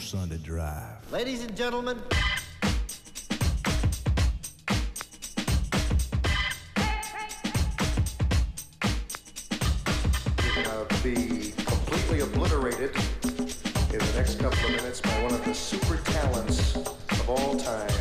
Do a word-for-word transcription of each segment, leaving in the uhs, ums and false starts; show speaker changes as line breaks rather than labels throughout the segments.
Sunday drive.
Ladies and gentlemen.
Uh, be completely obliterated in the next couple of minutes by one of the super talents of all time.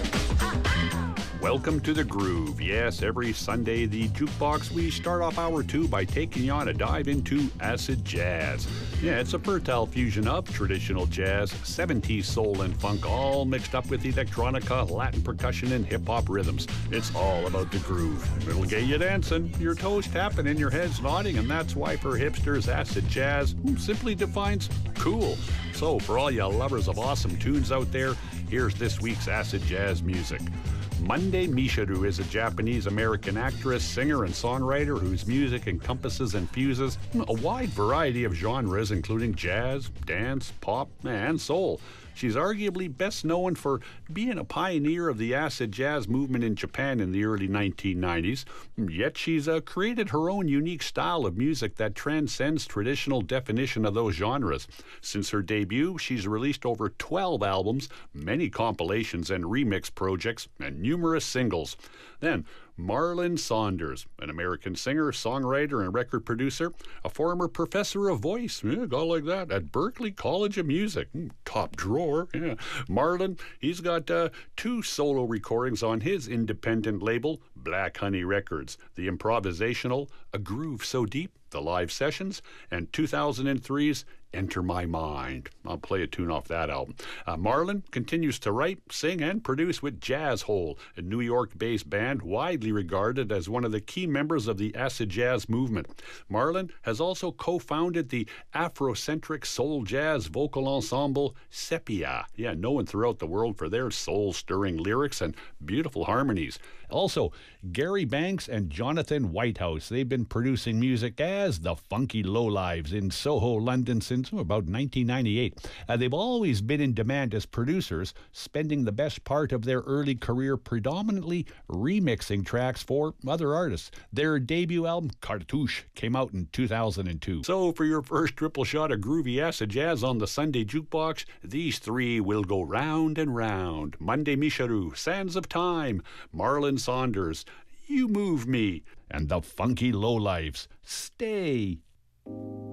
Welcome to The Groove. Yes, every Sunday, the Jukebox, we start off hour two by taking you on a dive into acid jazz. Yeah, it's a fertile fusion of traditional jazz, seventies soul and funk, all mixed up with electronica, Latin percussion, and hip-hop rhythms. It's all about the groove. It'll get you dancing, your toes tapping, and your heads nodding, and that's why for hipsters, acid jazz simply defines cool. So for all you lovers of awesome tunes out there, here's this week's acid jazz music. Monday Mishiru is a Japanese-American actress, singer, and songwriter whose music encompasses and fuses a wide variety of genres, including jazz, dance, pop, and soul. She's arguably best known for being a pioneer of the acid jazz movement in Japan in the early nineteen nineties, yet she's uh, created her own unique style of music that transcends traditional definition of those genres. Since her debut, she's released over twelve albums, many compilations and remix projects, and numerous singles. Then, Marlon Saunders, an American singer, songwriter, and record producer, a former professor of voice, yeah, guy like that, at Berklee College of Music. Top drawer, yeah. Marlon, he's got uh, two solo recordings on his independent label, Black Honey Records, the improvisational A Groove So Deep, the live sessions, and two thousand three's Enter My Mind. I'll play a tune off that album. Uh, Marlon continues to write, sing, and produce with Jazz Hole, a New York-based band widely regarded as one of the key members of the acid jazz movement. Marlon has also co-founded the Afrocentric soul jazz vocal ensemble Sepia, yeah, known throughout the world for their soul-stirring lyrics and beautiful harmonies. Also, Gary Banks and Jonathan Whitehouse, they've been producing music as the Funky Lowlives in Soho, London since oh, about nineteen ninety-eight. Uh, they've always been in demand as producers, spending the best part of their early career predominantly remixing tracks for other artists. Their debut album, Cartouche, came out in two thousand two. So for your first triple shot of groovy acid jazz on the Sunday Jukebox, these three will go round and round. Monday Mishiru, Sands of Time, Marlon Saunders, You Move Me, and the Funky Lowlives, Stay.